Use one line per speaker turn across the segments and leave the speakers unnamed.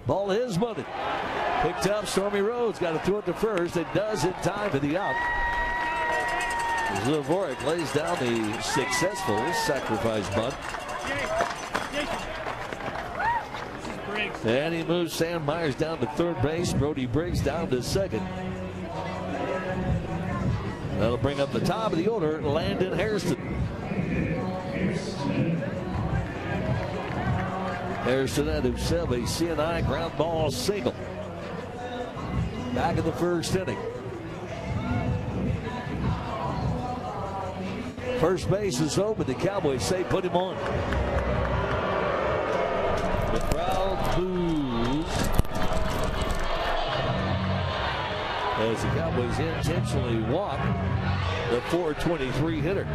Ball is bunted. Picked up, Stormy Rhodes got to throw it to first. It does in time for the out. Zavorik lays down the successful sacrifice bunt. And he moves Sam Myers down to third base. Brody Briggs down to second. That'll bring up the top of the order, Landon Hairston. Hairston had himself a CNI ground ball single. Back in the first inning. First base is open. The Cowboys say put him on. The crowd boos as the Cowboys intentionally walk the 423 hitter.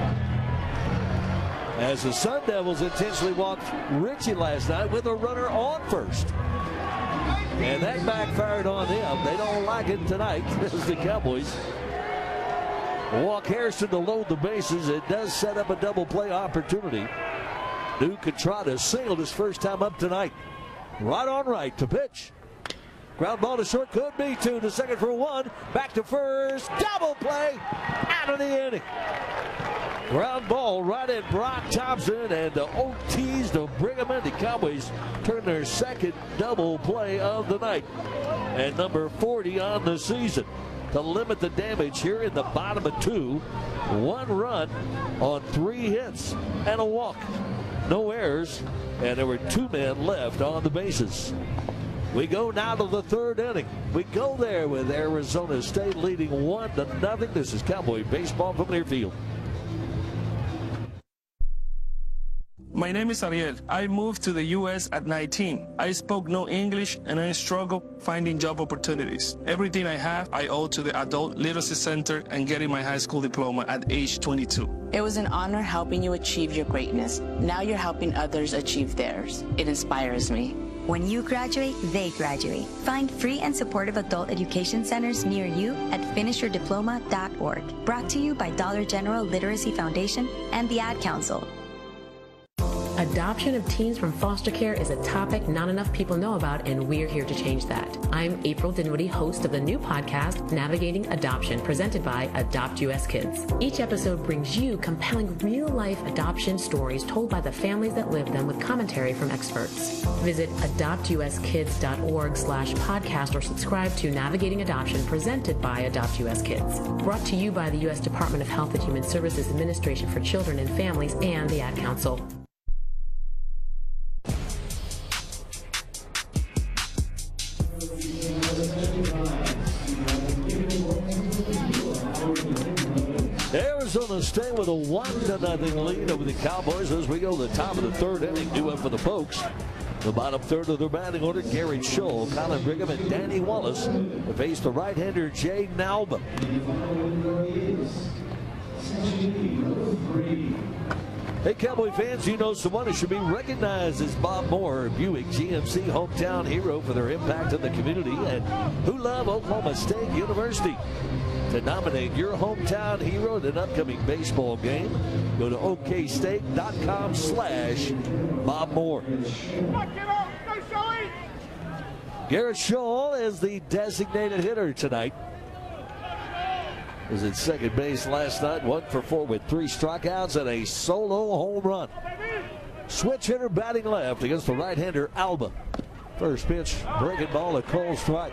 As the Sun Devils intentionally walked Richie last night with a runner on first. And that backfired on them. They don't like it tonight as the Cowboys walk Hairston to load the bases. It does set up a double play opportunity. Duke Contrada singled his first time up tonight. Right on right to pitch. Ground ball to short, could be two to second for one. Back to first, double play, out of the inning. Ground ball right at Brock Thompson, and the OTs to bring him in. The Cowboys turn their second double play of the night, and number 40 on the season, to limit the damage here in the bottom of two. One run on 3 hits and a walk. No errors, and there were 2 men left on the bases. We go now to the third inning. We go there with Arizona State leading 1-0. This is Cowboy baseball from Learfield.
My name is Ariel. I moved to the U.S. at 19. I spoke no English and I struggled finding job opportunities. Everything I have, I owe to the Adult Literacy Center and getting my high school diploma at age 22.
It was an honor helping you achieve your greatness. Now you're helping others achieve theirs. It inspires me.
When you graduate, they graduate. Find free and supportive adult education centers near you at finishyourdiploma.org. Brought to you by Dollar General Literacy Foundation and the Ad Council.
Adoption of teens from foster care is a topic not enough people know about, and we're here to change that. I'm April Dinwiddie, host of the new podcast, Navigating Adoption, presented by Adopt US Kids. Each episode brings you compelling real-life adoption stories told by the families that live them with commentary from experts. Visit adoptuskids.org/podcast or subscribe to Navigating Adoption, presented by Adopt US Kids. Brought to you by the U.S. Department of Health and Human Services Administration for Children and Families and the Ad Council.
Arizona State with a 1-0 lead over the Cowboys as we go to the top of the third inning. Due up for the Pokes. The bottom third of their batting order, Garrett Scholl, Colin Brigham, and Danny Wallace to face the right-hander Jay Nalba. Hey, Cowboy fans, you know someone who should be recognized as Bob Moore, Buick GMC hometown hero for their impact in the community, and who love Oklahoma State University. To nominate your hometown hero in an upcoming baseball game, go to okstate.com/Bob Moore. Garrett Scholl is the designated hitter tonight. Was at second base last night, 1 for 4 with 3 strikeouts and a solo home run. Switch hitter batting left against the right-hander Alba. First pitch, breaking ball, a cold strike.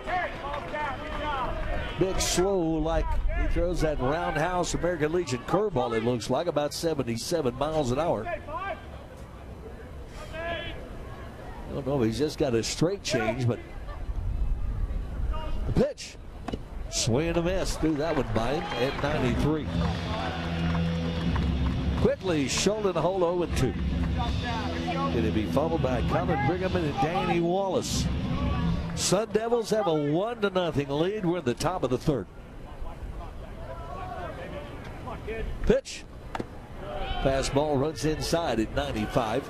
Big slow, like he throws that roundhouse American Legion curveball, it looks like, about 77 miles an hour. I don't know if he's just got a straight change, but the pitch. Swing and a miss. Threw that one by him at 93. Quickly, Sheldon Hole 0-2. Going to be followed by Colin Brigham and Danny Wallace. Sun Devils have a 1-0 lead. We're in the top of the third. Pitch. Fastball runs inside at 95.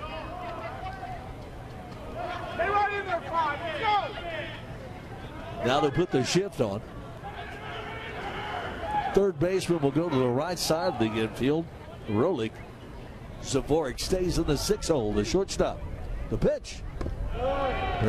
Now they put the shift on. Third baseman will go to the right side of the infield. Rolik. Zavorik stays in the 6 hole, the shortstop. The pitch.